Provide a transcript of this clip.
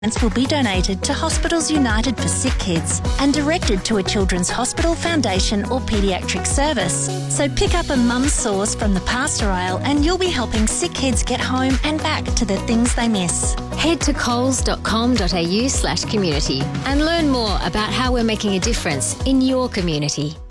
will be donated to Hospitals United for Sick Kids and directed to a Children's Hospital Foundation or paediatric service. So pick up a mum's sauce from the pasta aisle and you'll be helping sick kids get home and back to the things they miss. Head to coles.com.au/community and learn more about how we're making a difference in your community.